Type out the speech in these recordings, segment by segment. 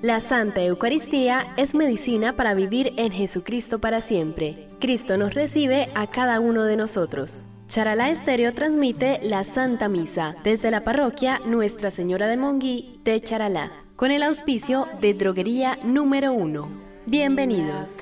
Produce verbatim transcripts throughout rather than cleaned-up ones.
La Santa Eucaristía es medicina para vivir en Jesucristo para siempre. Cristo nos recibe a cada uno de nosotros. Charalá Estéreo transmite la Santa Misa desde la parroquia Nuestra Señora de Monguí de Charalá, con el auspicio de Droguería Número uno. Bienvenidos.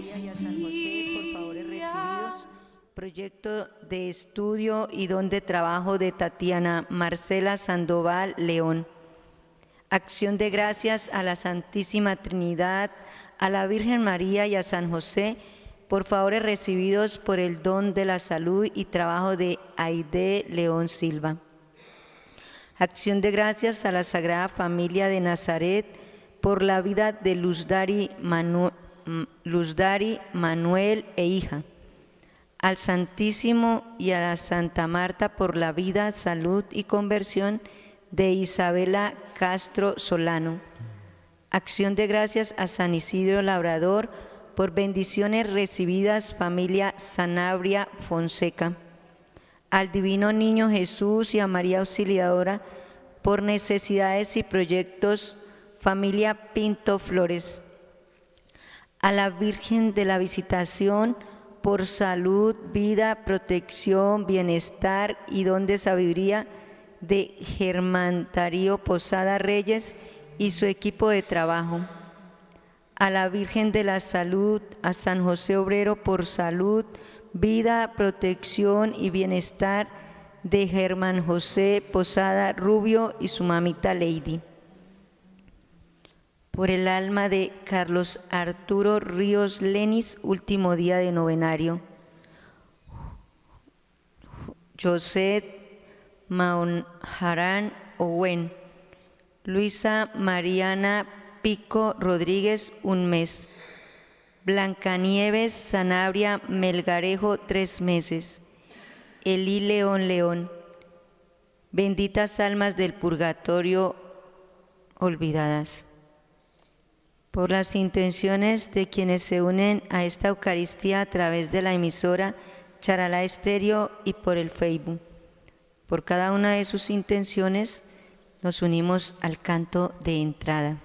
Proyecto de estudio y don de trabajo de Tatiana Marcela Sandoval León. Acción de gracias a la Santísima Trinidad, a la Virgen María y a San José por favores recibidos por el don de la salud y trabajo de Aide León Silva. Acción de gracias a la Sagrada Familia de Nazaret por la vida de Luzdari, Manu, Luzdari Manuel e hija. Al Santísimo y a la Santa Marta por la vida, salud y conversión de Isabela Castro Solano. Acción de gracias a San Isidro Labrador por bendiciones recibidas, familia Sanabria Fonseca. Al Divino Niño Jesús y a María Auxiliadora por necesidades y proyectos, familia Pinto Flores. A la Virgen de la Visitación por salud, vida, protección, bienestar y don de sabiduría de Germán Darío Posada Reyes y su equipo de trabajo. A la Virgen de la Salud, a San José Obrero por salud, vida, protección y bienestar de Germán José Posada Rubio y su mamita Lady. Por el alma de Carlos Arturo Ríos Lenis, último día de novenario. José Maunharán Owen, Luisa Mariana Pico Rodríguez, un mes. Blancanieves Sanabria Melgarejo, tres meses. Elí León León. Benditas almas del purgatorio olvidadas. Por las intenciones de quienes se unen a esta Eucaristía a través de la emisora Charalá Estéreo y por el Facebook. Por cada una de sus intenciones nos unimos al canto de entrada.